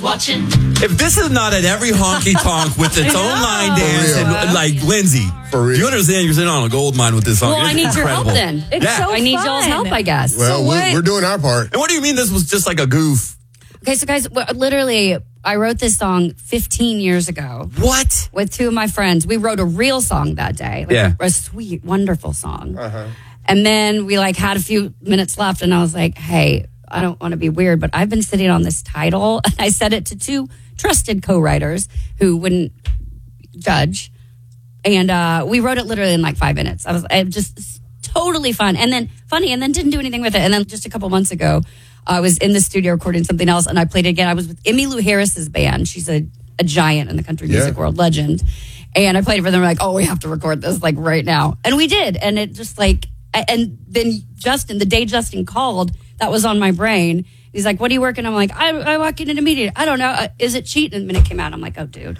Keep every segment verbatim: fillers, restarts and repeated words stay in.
watching. If this is not at every honky tonk with its own line dance, and, like Lindsay, For real. you understand you're sitting on a gold mine with this song. Well, It's I need your help incredible. then. It's Yeah. so I need fun. y'all's help, I guess. Well, So we're, what- we're doing our part. And what do you mean this was just like a goof? Okay, so guys, w- literally, I wrote this song fifteen years ago What? with two of my friends. We wrote a real song that day. Like Yeah. a, a sweet, wonderful song. And then we like had a few minutes left and I was like, hey, I don't want to be weird, but I've been sitting on this title. And I said it to two trusted co-writers who wouldn't judge. And uh, we wrote it literally in like five minutes. I was I just totally fun. And then funny, and then didn't do anything with it. And then just a couple months ago, I was in the studio recording something else and I played it again. I was with Emmylou Harris's band. She's a, a giant in the country music Yeah. world, legend. And I played it for them. Like, oh, we have to record this like right now. And we did. And it just like, and then Justin, the day Justin called, that was on my brain. He's like, what are you working? I'm like, I, I walk in an immediate. I don't know. Uh, is it cheating? And the minute it came out, I'm like, oh, dude.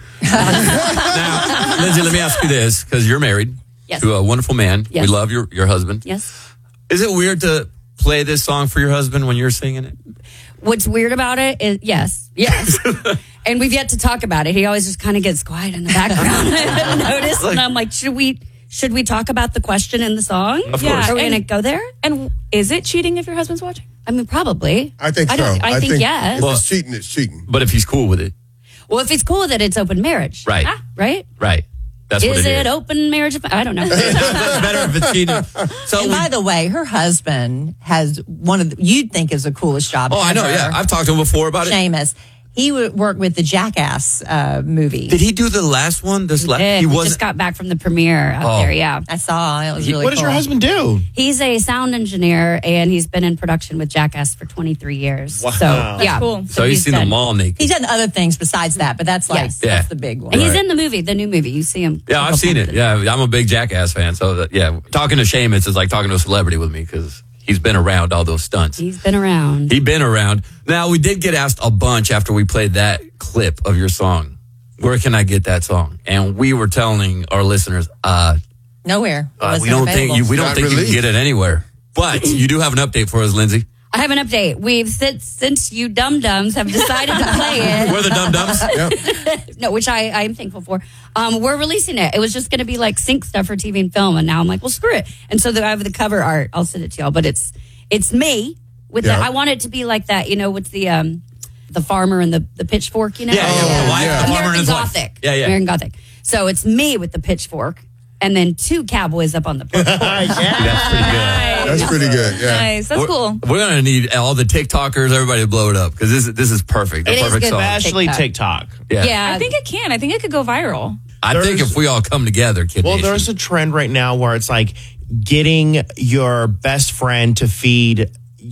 Now, Lindsay, let me ask you this, because you're married Yes. to a wonderful man. Yes. We love your, your husband. Yes. Is it weird to play this song for your husband when you're singing it? What's weird about it is, yes, yes. And we've yet to talk about it. He always just kind of gets quiet in the background. I noticed. And I'm like, should we, should we talk about the question in the song? Of Yeah. course. Are we And- going to go there? And is it cheating if your husband's watching? I mean, probably. I think I so. don't- I think yes. If Well- it's cheating, it's cheating. But if he's cool with it. Well, if it's cool that it's open marriage. Right. Ah, right? Right. That's what Is it it is. open marriage? I don't know. It's better if it's cheating. So And we- by the way, her husband has one of the, you'd think is the coolest job oh, I know. ever. Yeah. I've talked to him before about it. Seamus. He would work with the Jackass uh, movie. Did he do the last one? This last, Did. he We wasn't. just got back from the premiere out Oh. there, yeah. I saw. It was really What does your cool. husband do? He's a sound engineer, and he's been in production with Jackass for twenty-three years. Wow. So, That's yeah. cool. so he's seen done- them all naked. He's done other things besides that, but that's like Yes. Yeah. that's the big one. And he's Right. in the movie, the new movie. You see him. Yeah, I've seen it. Yeah, I'm a big Jackass fan. So that, yeah, talking to Seamus is like talking to a celebrity with me because he's been around all those stunts. He's been around. He's been around. Now we did get asked a bunch after we played that clip of your song. Where can I get that song? And we were telling our listeners, uh, Nowhere. It uh, we wasn't don't think available. you we don't Not think you released. can get it anywhere. But you do have an update for us, Lindsay. I have an update. We've since, since you dum dums have decided to play it. We're the dum dums. Yep. No, which I, I am thankful for. Um, we're releasing it. It was just going to be like sync stuff for T V and film, and now I'm like, well, screw it. And so the, I have the cover art. I'll send it to y'all, but it's it's me with Yeah. that. I want it to be like that. You know, with the um the farmer and the the pitchfork. You know, Yeah, yeah, with the wife, Yeah. the farmer and American his wife. Gothic. Yeah, yeah. American Gothic. So it's me with the pitchfork, and then two cowboys up on the porch. That's pretty good. That's pretty good. Yeah. Nice. That's we're, cool. We're gonna need all the TikTokers, everybody to blow it up because this is this is perfect. The It is perfect good. song. Especially TikTok. TikTok. Yeah. Yeah, I think it can. I think it could go viral. I think There's- if we all come together, Kid Well, Nation. there's a trend right now where it's like getting your best friend to feed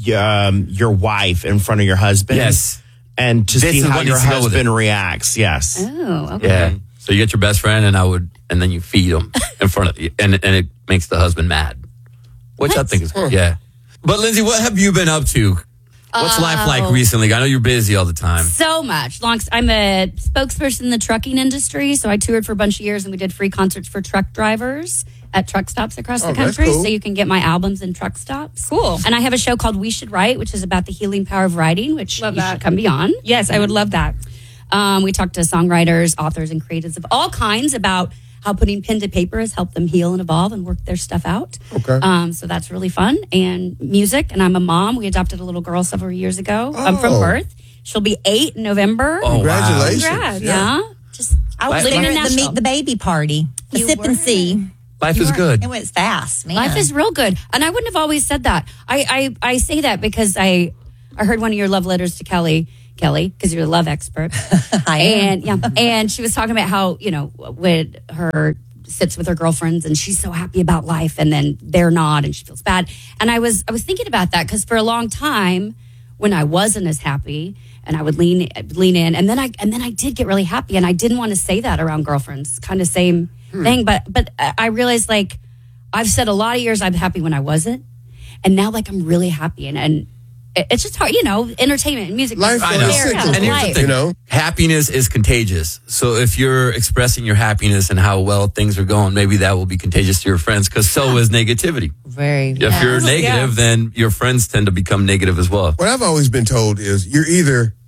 um, your wife in front of your husband. Yes. And to This see is how what your needs to go with husband it. reacts. Yes. Oh, okay. Yeah. So you get your best friend, and I would, and then you feed him in front of you, and and it makes the husband mad, which I What? think is good. Yeah. But Lindsay, what have you been up to? What's life like Oh. recently? I know you're busy all the time. So much. Long, I'm a spokesperson in the trucking industry, so I toured for a bunch of years, and we did free concerts for truck drivers at truck stops across Oh, the that's country, cool. so you can get my albums in truck stops. Cool. And I have a show called We Should Write, which is about the healing power of writing, which Love you that. should come beyond. Yes, I would love that. Um, we talk to songwriters, authors, and creatives of all kinds about how putting pen to paper has helped them heal and evolve and work their stuff out. Okay. Um, so that's really fun. And music, and I'm a mom. We adopted a little girl several years ago um, from Oh. birth. She'll be eight in November. Oh, wow. Congratulations. Congrats. Yeah. Just I was living there in at the Nashville. meet the baby party, the You sip were. and see. Life is good. It went fast, man. Life is real good. And I wouldn't have always said that. I, I, I say that because I I heard one of your love letters to Kelly, Kelly, because you're a love expert. I am. And yeah, and she was talking about how, you know, when her sits with her girlfriends and she's so happy about life and then they're not and she feels bad. And I was I was thinking about that because for a long time when I wasn't as happy and I would lean lean in and then I and then I did get really happy and I didn't want to say that around girlfriends. Kind of same thing, but but I realized like I've said a lot of years I'm happy when I wasn't, and now like I'm really happy and and it's just hard, you know, entertainment and music. Life I is know. cyclical, And here's the Life. thing, you know? happiness is contagious. So if you're expressing your happiness and how well things are going, maybe that will be contagious to your friends because so is negativity. Very. If you're negative, Yeah. then your friends tend to become negative as well. What I've always been told is you're either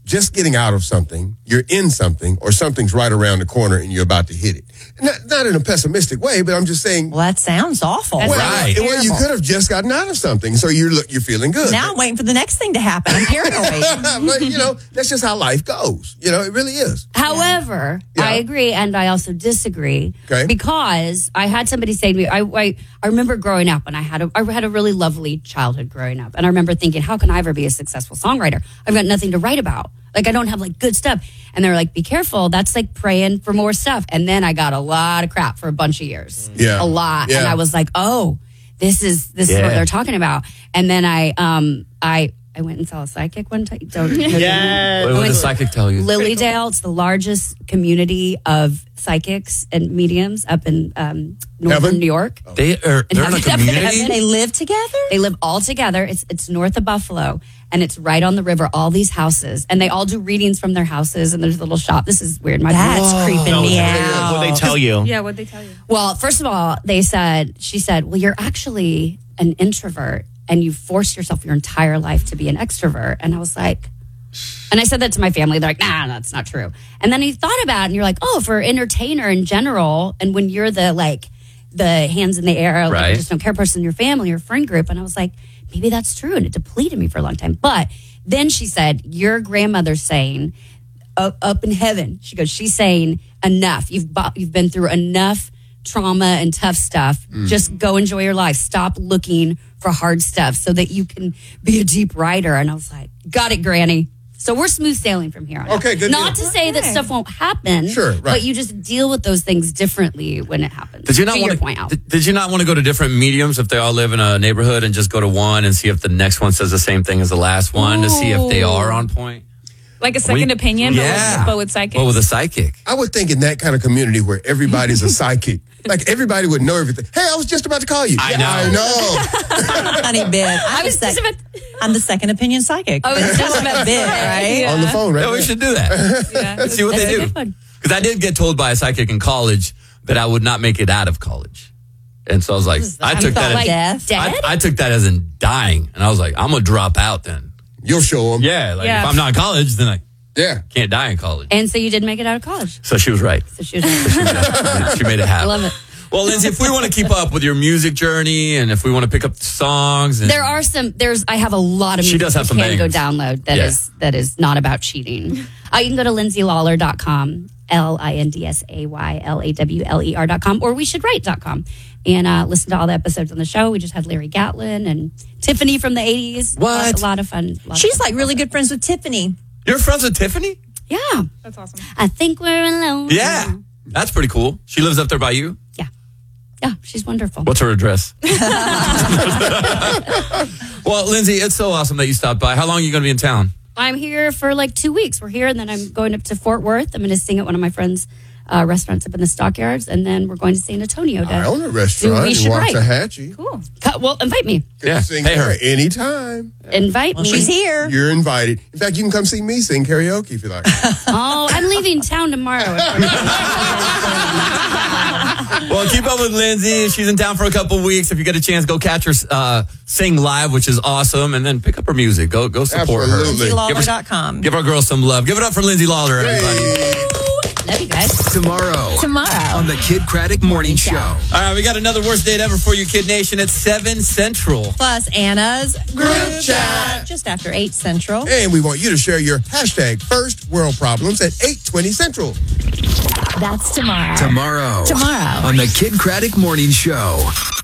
just getting out of something, you're in something, or something's right around the corner and you're about to hit it. Not, not in a pessimistic way, but I'm just saying. Well, that sounds awful. That's Well, Right. well, you could have just gotten out of something, so you're look, you're feeling good. Now I'm waiting for the next thing to happen. I'm paranoid. but you know, that's just how life goes. You know, it really is. However, Yeah. I agree and I also disagree Okay. because I had somebody say to me, I, I, I remember growing up and I had a, I had a really lovely childhood growing up. And I remember thinking, how can I ever be a successful songwriter? I've got nothing to write about. Like I don't have like good stuff. And they were like, be careful. That's like praying for more stuff. And then I got a lot of crap for a bunch of years. Yeah. A lot. Yeah. And I was like, oh, this is, this is Yeah. what they're talking about. And then I, um, I, I went and saw a psychic one time. Don't, Yes. What did the psychic tell you? Lilydale. It's the largest community of psychics and mediums up in um, northern Heaven? New York. They are they're in a Heaven. community. They live together? They live all together. It's it's north of Buffalo, and it's right on the river. All these houses, and they all do readings from their houses. And there's a little shop. This is weird. My That's creeping No, me what out. they tell you? Yeah, what'd they tell you? Well, first of all, they said, she said, well, you're actually an introvert and you forced yourself your entire life to be an extrovert. And I was like, and I said that to my family. They're like, nah, that's not true. And then he thought about it and you're like, oh, for entertainer in general. And when you're the like, the hands in the air, like Right. just don't care person in your family or friend group. And I was like, maybe that's true. And it depleted me for a long time. But then she said, your grandmother's saying, up, up in heaven, she goes, she's saying enough. You've bu- you've been through enough trauma and tough stuff. Just go enjoy your life. Stop looking for hard stuff so that you can be a deep writer. And I was like, got it, Granny. So we're smooth sailing from here on out. Okay, good Not deal. to say that stuff won't happen. Sure, right. But you just deal with those things differently when it happens. Did you not to want your to point out? Did, did you not want to go to different mediums if they all live in a neighborhood and just go to one and see if the next one says the same thing as the last one to see if they are on point? Like a second We- opinion, but, yeah. with, but with psychics. Well, with a psychic. I would think in that kind of community where everybody's a psychic, like everybody would know everything. Hey, I was just about to call you. I Yeah, know. I know. Honey, bit. I I'm, was the just sec- about, I'm the second opinion psychic. I was just about bit, right? On the phone, right? Yeah, we there. should do that. Yeah. Let's see what That's they a do. good one. Because I did get told by a psychic in college that I would not make it out of college. And so I was like, I took that like as, death? I, dead. I took that as in dying. And I was like, I'm going to drop out then. You'll show them. Yeah, like Yeah. if I'm not in college, then I Yeah. can't die in college. and so you did make it out of college. So she was right. So she was, She made it happen. I love it. Well, Lindsay, if we want to keep up with your music journey and if we want to pick up the songs, and There are some. There's. I have a lot of. She music does have you some can go bangers. download. That is Yeah. that is not about cheating. Uh, you can go to lindsay lawler dot com, L I N D S A Y L A W L E R dot com, or we should write dot com, and uh, listen to all the episodes on the show. We just had Larry Gatlin and Tiffany from the eighties. What? A lot of fun. a lot of She's fun. like really good friends with Tiffany. you're friends with Tiffany? Yeah. That's awesome. I think we're alone. Yeah. That's pretty cool. She lives up there by you? Yeah. Yeah. She's wonderful. What's her address? Well, Lindsay, it's so awesome that you stopped by. How long are you going to be in town? I'm here for like two weeks. We're here, and then I'm going up to Fort Worth. I'm going to sing at one of my friends' uh, restaurants up in the Stockyards, and then we're going to San Antonio. To I own a do restaurant We in Should Write. Waxahachie. Cool. Co- Well, invite me. Can Yeah, sing pay her. there anytime. Invite Well, me. she's here. You're invited. In fact, you can come see me sing karaoke if you like. Oh, I'm leaving town tomorrow. Well, keep up with Lindsay. She's in town for a couple weeks. If you get a chance, go catch her uh, sing live, which is awesome, and then pick up her music. Go go support her. Absolutely. lindsay Give lawler her- dot com. Give our girls some love. Give it up for Lindsay Lawler, everybody. Hey. Love you guys. Tomorrow. Tomorrow. On the Kid Craddock Morning Show. All right, we got another worst date ever for you, Kid Nation. It's seven Central. Plus Anna's Group chat. just after eight Central. And we want you to share your hashtag first world problems at eight twenty Central. That's tomorrow. Tomorrow. Tomorrow. On the Kid Craddock Morning Show.